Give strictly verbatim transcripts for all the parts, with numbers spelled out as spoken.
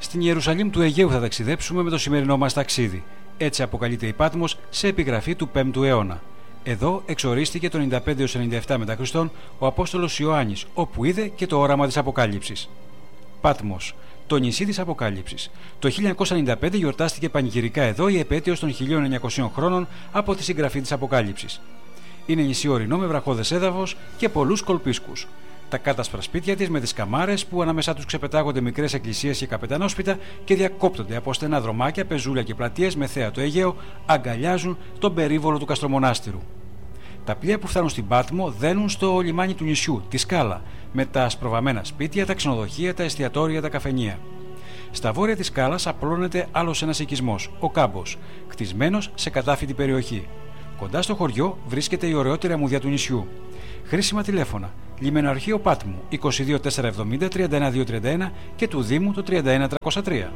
Στην Ιερουσαλήμ του Αιγαίου θα ταξιδέψουμε με το σημερινό μας ταξίδι. Έτσι αποκαλείται η Πάτμος σε επιγραφή του πέμπτου αιώνα. Εδώ εξορίστηκε το ενενήντα πέντε έως ενενήντα επτά μετά Χριστόν ο Απόστολος Ιωάννης, όπου είδε και το όραμα της Αποκάλυψης. Πάτμος, το νησί της Αποκάλυψης. Το χίλια εννιακόσια ενενήντα πέντε γιορτάστηκε πανηγυρικά εδώ η επέτειος των χίλια εννιακοσίων χρόνων από τη συγγραφή της Αποκάλυψης. Είναι νησί ορεινό με βραχώδες έδαφος και πολλούς κολπίσκους. Τα κάτασπρα σπίτια της με τις καμάρες που ανάμεσά τους ξεπετάγονται μικρές εκκλησίες και καπετανόσπιτα και διακόπτονται από στενά δρομάκια, πεζούλια και πλατείες με θέα το Αιγαίο αγκαλιάζουν τον περίβολο του Καστρομονάστηρου. Τα πλοία που φτάνουν στην Πάτμο δένουν στο λιμάνι του νησιού, τη Σκάλα, με τα ασπροβαμμένα σπίτια, τα ξενοδοχεία, τα εστιατόρια, τα καφενεία. Στα βόρεια της Σκάλας απλώνεται άλλος ένας οικισμός, ο Κάμπος, κτισμένος σε κατάφυτη περιοχή. Κοντά στο χωριό βρίσκεται η ωραιότερη αμμουδιά του νησιού. Χρήσιμα τηλέφωνα: Λιμεναρχείο Πάτμου είκοσι δύο τετρακόσια εβδομήντα τριάντα ένα διακόσια τριάντα ένα και του Δήμου το τριάντα ένα τριακόσια τρία.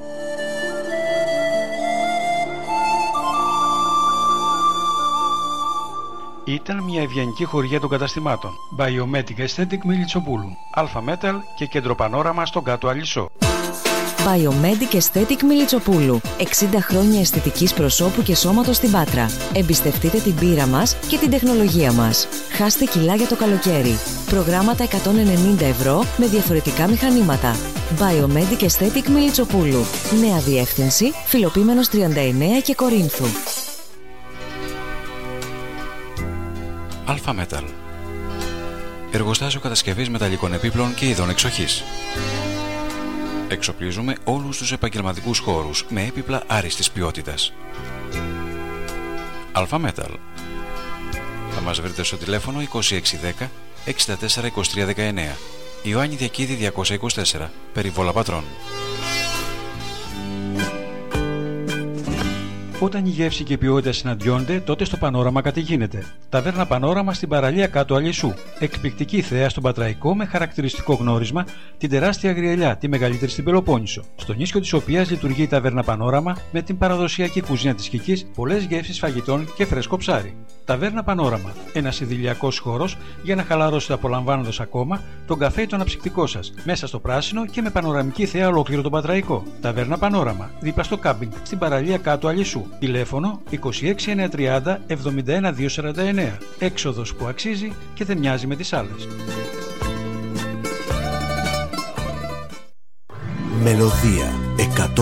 Ήταν μια ευγενική χορηγία των καταστημάτων Biomedic Aesthetic Μιλιτσοπούλου, Alpha Metal και Κέντρο Πανόραμα στον Κάτω Αλυσσό. Biomedic Aesthetic Μιλιτσοπούλου. εξήντα χρόνια αισθητικής προσώπου και σώματος στην Πάτρα. Εμπιστευτείτε την πείρα μας και την τεχνολογία μας. Χάστε κιλά για το καλοκαίρι. Προγράμματα εκατόν ενενήντα ευρώ με διαφορετικά μηχανήματα. Biomedic Aesthetic Μιλιτσοπούλου. Νέα διεύθυνση, Φιλοπίμενος τριάντα εννέα και Κορίνθου. Alpha Metal. Εργοστάσιο κατασκευής μεταλλικών επίπλων και ειδών εξοχής. Εξοπλίζουμε όλους τους επαγγελματικούς χώρους με έπιπλα άριστης ποιότητας. Alpha Metal. Θα μας βρείτε στο τηλέφωνο είκοσι έξι δέκα εξήντα τέσσερα είκοσι τρία δεκαεννέα. Ιωάννη Διακίδη διακόσια είκοσι τέσσερα, Περιβόλα Πατρών. Όταν η γεύση και η ποιότητα συναντιόνται, τότε στο Πανόραμα κάτι γίνεται. Ταβέρνα Πανόραμα στην παραλία Κάτω Αλυσσού. Εκπληκτική θέα στον Πατραϊκό με χαρακτηριστικό γνώρισμα την τεράστια Αγριελιά, τη μεγαλύτερη στην Πελοπόννησο. Στο νήσιο της οποίας λειτουργεί η Ταβέρνα Πανόραμα με την παραδοσιακή κουζίνα της Κικής, πολλές γεύσεις φαγητών και φρέσκο ψάρι. Ταβέρνα Πανόραμα. Ένας ιδηλιακός χώρος για να χαλαρώσετε απολαμβάνοντας ακόμα τον καφέ ή το αναψυκτικό σας. Μέσα στο πράσινο και με πανοραμική θέα ολόκληρο τον Πατραϊκό. Ταβέρνα Πανόραμα. Δίπλα στο κάμπινγκ στην παραλία Κάτω Αλυσσού. Τηλέφωνο είκοσι έξι εννιακόσια τριάντα εβδομήντα ένα διακόσια σαράντα εννέα. Έξοδος που αξίζει και δεν μοιάζει με τις άλλες. Μελωδία εκατό.